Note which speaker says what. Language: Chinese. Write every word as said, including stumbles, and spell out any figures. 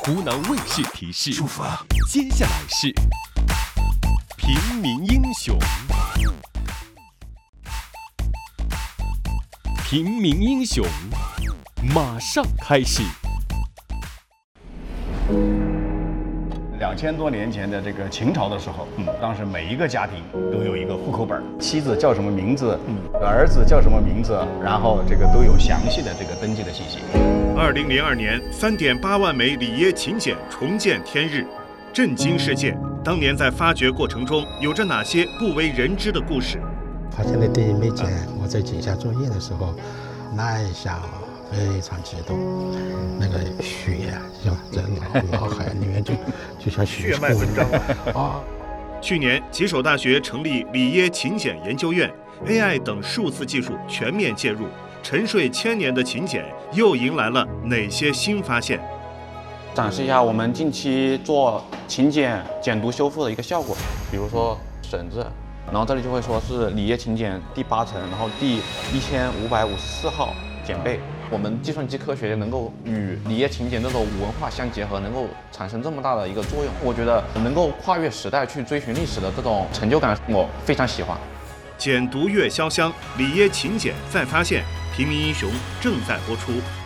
Speaker 1: 湖南卫视提示：接下来是平民英雄。平民英雄，马上开始。
Speaker 2: 两千多年前的这个秦朝的时候，嗯，当时每一个家庭都有一个户口本，妻子叫什么名字，嗯，儿子叫什么名字，然后这个都有详细的这个登记的信息。
Speaker 3: 二零零二年，三点八万枚里耶秦简重见天日，震惊世界。当年在发掘过程中，有着哪些不为人知的故事？
Speaker 4: 发现了第一枚简，我在井下作业的时候，那一下非常激动，那个血是吧，在脑脑海里面就就像血
Speaker 3: 脉喷张
Speaker 4: 啊！
Speaker 3: 去年，吉首大学成立里耶秦简研究院 ，A I 等数字技术全面介入，沉睡千年的秦简又迎来了哪些新发现？
Speaker 5: 展示一下我们近期做秦简简读修复的一个效果，比如说绳子。然后这里就会说是里耶秦简第八层，然后第一千五百五十四号简贝。我们计算机科学能够与里耶秦简这种文化相结合，能够产生这么大的一个作用，我觉得能够跨越时代去追寻历史的这种成就感，我非常喜欢。
Speaker 3: 简读月潇湘，里耶秦简再发现，平民英雄正在播出。